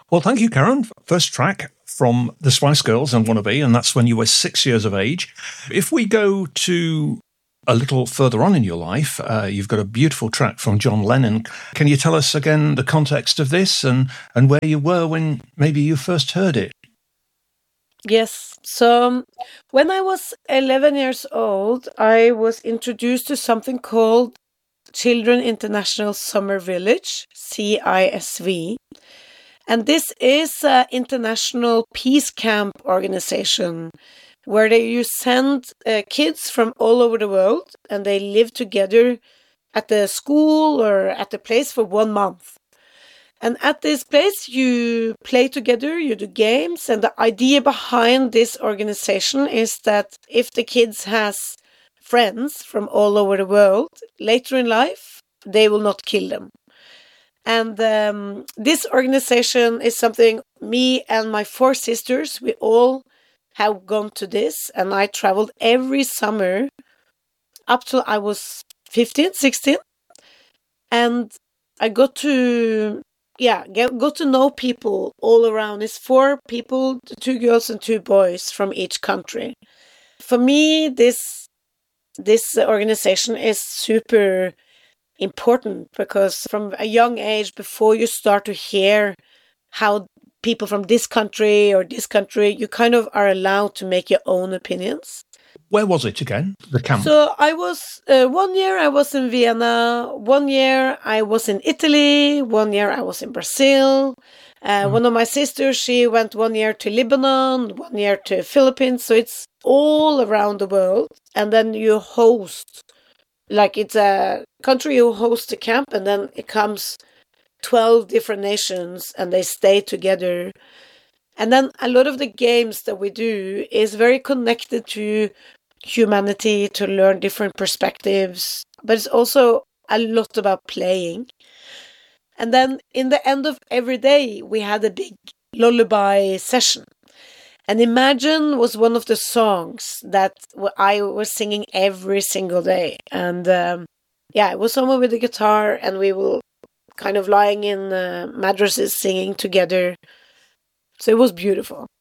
Well, thank you, Karen. First track from the Spice Girls and Wannabe, and that's when you were 6 years of age. If we go to a little further on in your life, you've got a beautiful track from John Lennon. Can you tell us again the context of this and where you were when maybe you first heard it? Yes. So when I was 11 years old, I was introduced to something called Children International Summer Village, CISV. And this is an international peace camp organization where you send kids from all over the world and they live together at the school or at the place for 1 month. And at this place, you play together, you do games, and the idea behind this organization is that if the kids has friends from all over the world, later in life, they will not kill them. And this organization is something me and my 4 sisters, we all have gone to this. And I traveled every summer up till I was 15, 16. And I got to, got to know people all around. It's 4 people, 2 girls and 2 boys from each country. For me, this organization is super important because from a young age, before you start to hear how people from this country or this country, you kind of are allowed to make your own opinions. Where was it again, the camp? So I was, 1 year I was in Vienna, 1 year I was in Italy, 1 year I was in Brazil. One of my sisters, she went 1 year to Lebanon, 1 year to Philippines. So it's all around the world. And then you host, like it's a country who hosts the camp, and then it comes 12 different nations and they stay together. And then a lot of the games that we do is very connected to humanity, to learn different perspectives, but it's also a lot about playing. And then in the end of every day, we had a big lullaby session. And Imagine was one of the songs that I was singing every single day. And it was someone with a guitar, and we will kind of lying in mattresses singing together. So it was beautiful.